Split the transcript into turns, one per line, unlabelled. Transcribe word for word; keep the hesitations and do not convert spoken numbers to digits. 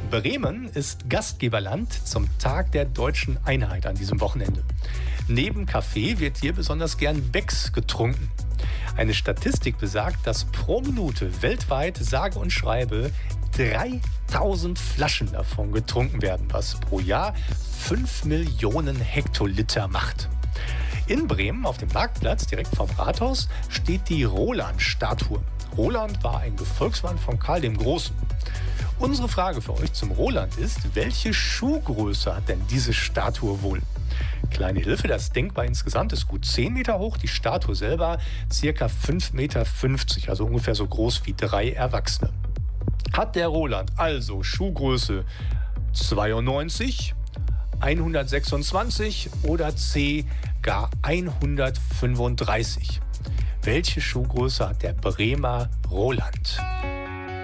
Bremen ist Gastgeberland zum Tag der Deutschen Einheit an diesem Wochenende. Neben Kaffee wird hier besonders gern Becks getrunken. Eine Statistik besagt, dass pro Minute weltweit sage und schreibe dreitausend Flaschen davon getrunken werden, was pro Jahr fünf Millionen Hektoliter macht. In Bremen auf dem Marktplatz direkt vom Rathaus steht die Roland-Statue. Roland war ein Gefolgsmann von Karl dem Großen. Unsere Frage für euch zum Roland ist, welche Schuhgröße hat denn diese Statue wohl? Kleine Hilfe, das Denkmal insgesamt ist gut zehn Meter hoch, die Statue selber circa fünf Meter fünfzig, also ungefähr so groß wie drei Erwachsene. Hat der Roland also Schuhgröße zweiundneunzig, hundertsechsundzwanzig oder C gar hundertfünfunddreißig? Welche Schuhgröße hat der Bremer Roland?